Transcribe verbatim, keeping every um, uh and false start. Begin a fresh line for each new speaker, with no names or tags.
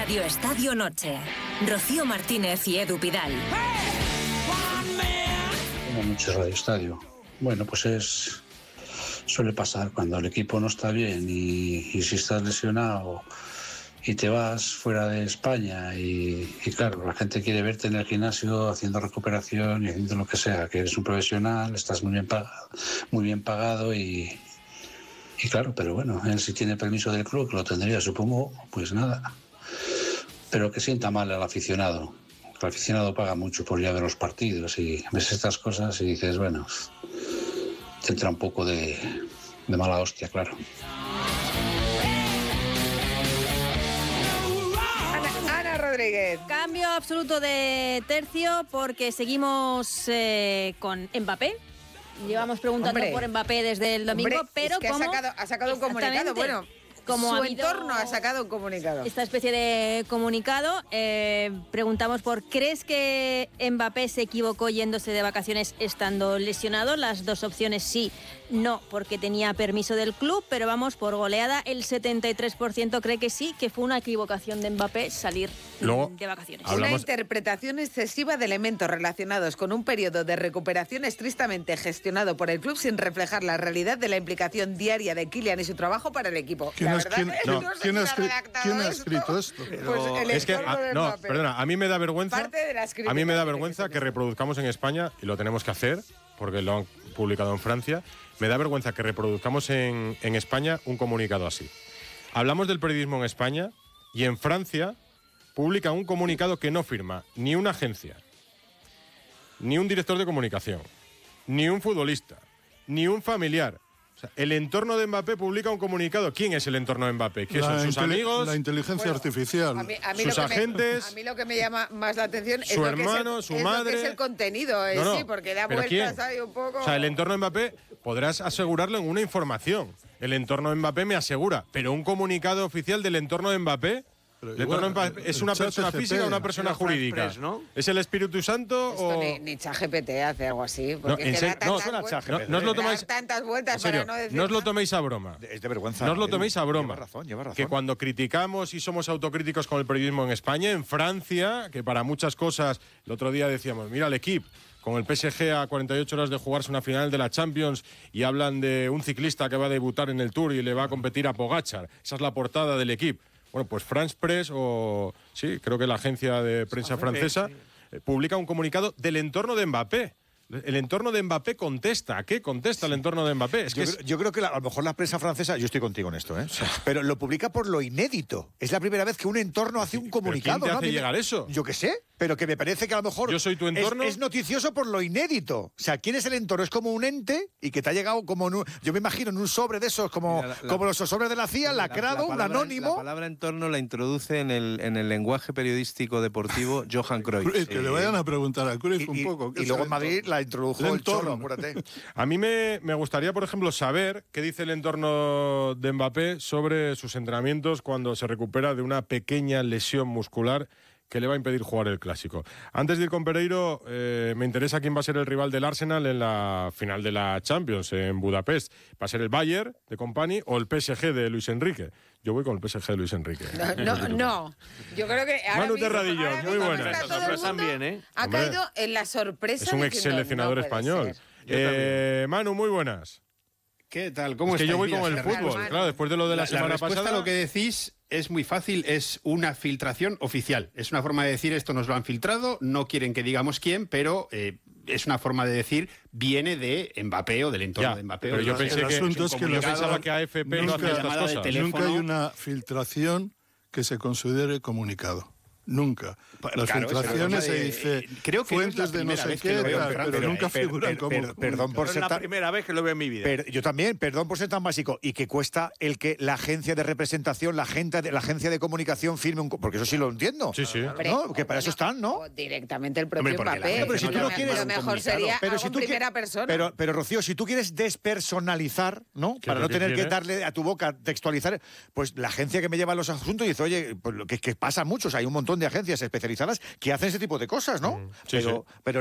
Radio Estadio Noche. Rocío Martínez y Edu Pidal.
Como mucho Radio Estadio. Bueno, pues es... suele pasar cuando el equipo no está bien y, y si estás lesionado y te vas fuera de España y, y claro, la gente quiere verte en el gimnasio haciendo recuperación y haciendo lo que sea, que eres un profesional, estás muy bien pagado, muy bien pagado y, y claro, pero bueno, él si tiene permiso del club, que lo tendría supongo, pues nada, pero que sienta mal al aficionado. El aficionado paga mucho por ir a ver los partidos y ves estas cosas y dices, bueno, te entra un poco de, de mala hostia, claro.
Ana, Ana Rodríguez.
Cambio absoluto de tercio porque seguimos eh, con Mbappé. Llevamos preguntando
Hombre,
por Mbappé desde el domingo,
hombre,
pero
es que
como
ha sacado, ha sacado un comunicado, bueno,
como
su
ha habido
entorno ha sacado un comunicado.
esta especie de comunicado, eh, preguntamos por ¿crees que Mbappé se equivocó yéndose de vacaciones estando lesionado? Las dos opciones sí, no, porque tenía permiso del club, pero vamos, por goleada el setenta y tres por ciento cree que sí, que fue una equivocación de Mbappé salir
Luego,
de vacaciones.
hablamos-
Una interpretación excesiva de elementos relacionados con un periodo de recuperación estrictamente gestionado por el club sin reflejar la realidad de la implicación diaria de Kylian y su trabajo para el equipo.
¿Quién
La
ha
verdad
escri-
es que
no,
no sé
¿quién ha
quién ha
escri-
redactado
quién ha
esto.
escrito esto?
Pues el
Es que,
entorno
a-
de
no,
Mbappé.
perdona, a mí me da vergüenza.
Parte de las
A mí me
críticas
da
que
vergüenza
se
que
dicen.
reproduzcamos en España, y lo tenemos que hacer, porque lo han publicado en Francia, me da vergüenza que reproduzcamos en, en España un comunicado así. Hablamos del periodismo en España y en Francia publica un comunicado que no firma ni una agencia, ni un director de comunicación, ni un futbolista, ni un familiar. O sea, el entorno de Mbappé publica un comunicado. ¿Quién es el entorno de Mbappé? ¿Qué son sus
inteli-
amigos?
La inteligencia
Bueno,
artificial.
A mí, a mí
sus
lo que
agentes,
me, a mí lo que me llama más la atención es,
su
lo, que
hermano,
es,
su
el, es lo
madre.
que es el contenido en
No, no,
sí, porque da
¿pero
vueltas
quién?
ahí un poco.
O sea, el entorno de Mbappé podrás asegurarlo en una información. El entorno de Mbappé me asegura, pero un comunicado oficial del entorno de Mbappé.
Pero
¿El entorno de
igual,
Mbappé es
el
una
chat
persona
G P T.
física o una persona
Era France
jurídica?
Press, ¿no?
¿Es el Espíritu Santo
Esto
o...?
ni, ni ChatGPT hace algo así.
No,
Porque
en
es que
serio,
da
no,
tantas
suena
vueltas-
ChatGPT.
No os lo
da
tomáis-
tantas vueltas
En serio,
para no decir
no os lo
nada.
toméis a broma.
Es de vergüenza.
No os lo
Edu.
toméis a broma.
Lleva razón, lleva razón.
Que cuando criticamos y somos autocríticos con el periodismo en España, en Francia, que para muchas cosas, el otro día decíamos, mira el equipo, con el P S G a cuarenta y ocho horas de jugarse una final de la Champions y hablan de un ciclista que va a debutar en el Tour y le va a competir a Pogačar. Esa es la portada del equipo. Bueno, pues France Press o, sí, creo que la agencia de prensa francesa eh, publica un comunicado del entorno de Mbappé. El entorno de Mbappé contesta. ¿A qué contesta el entorno de Mbappé? Es que
Yo,
es-
creo, yo creo que la- a lo mejor la prensa francesa, yo estoy contigo en esto, ¿eh? Pero lo publica por lo inédito. Es la primera vez que un entorno hace un comunicado.
¿quién te
¿no?
hace
A mí me-
llegar eso?
Yo qué sé, pero que me parece que a lo mejor
Yo soy tu
es-
entorno.
Es, noticioso por lo inédito. O sea, ¿quién es el entorno? Es como un ente y que te ha llegado como en un, yo me imagino en un sobre de esos, como,
Mira, la- la-
como los sobres de la C I A, lacrado, un
palabra-
anónimo.
La palabra entorno la introduce en el, en el lenguaje periodístico deportivo Johan Cruyff.
Cruyff, que le vayan a preguntar a Cruyff
Y,
un poco. ¿qué
y
es
luego
el
en Madrid
entorno?
la introdujo
El
el,
entorno.
Cholo, acuérdate.
A mí me, me gustaría, por ejemplo, saber qué dice el entorno de Mbappé sobre sus entrenamientos cuando se recupera de una pequeña lesión muscular que le va a impedir jugar el Clásico. Antes de ir con Pereiro, eh, me interesa quién va a ser el rival del Arsenal en la final de la Champions en Budapest. ¿Va a ser el Bayern de Company o el P S G de Luis Enrique? Yo voy con el P S G de Luis Enrique.
No, no, no. Yo creo que ahora
Manu
mismo-
Terradillo,
ahora
muy
mismo
buena.
está
Esa
todo el
sorpresa
mundo
también, ¿eh?
Ha
Hombre,
caído en la sorpresa.
Es un ex
diciendo,
seleccionador
no puede
español.
ser.
Eh, Manu, muy buenas.
¿Qué tal? ¿Cómo
Es que yo voy
estáis?
con el
Mira,
fútbol.
hermano.
Claro, después de lo de la,
La, la
semana
respuesta
pasada.
a lo que decís es muy fácil, es una filtración oficial. Es una forma de decir esto nos lo han filtrado, no quieren que digamos quién, pero eh, es una forma de decir viene de Mbappé o del entorno
Ya,
de Mbappé.
pero
o
yo
de-
pensé
El
que,
asunto es que
yo
los-
pensaba que A F P no
nunca-
hacía estas
llamada de
cosas.
teléfono.
Nunca hay una filtración que se considere comunicado. Nunca.
Pues,
Las
claro,
filtraciones
es una
se
de-
dice
eh, creo que no es la
fuentes de no
primera
sé
vez que
qué,
lo veo en
tal,
Francia,
pero
pero,
nunca
eh, per-
figuran
per-
como...
per- perdón por
Es
ser
la
tan...
primera vez que lo veo en mi vida.
Pero yo también, perdón por ser tan básico, y que cuesta el que la agencia de representación, la agencia de, la agencia de comunicación firme un... co- Porque eso sí lo entiendo.
Sí, sí.
Hombre,
¿No? Que para eso
bueno,
están, ¿no?
o directamente el propio
Hombre, porque la
Mbappé.
gente
pero si tú no
Lo
quieres
Lo
un
mejor
comunicado.
sería
Pero
algo
si
en
tú qui-
primera persona.
Pero, pero Rocío, si tú quieres despersonalizar, ¿no?
¿Qué
Para
es
no
lo que
tener que
quieres?
darle a tu boca textualizar, pues la agencia que me lleva los asuntos dice, oye, pues lo que, que pasa mucho, o sea, hay un montón de agencias especializadas que hacen ese tipo de cosas, ¿no?
sí,
pero,
sí.
pero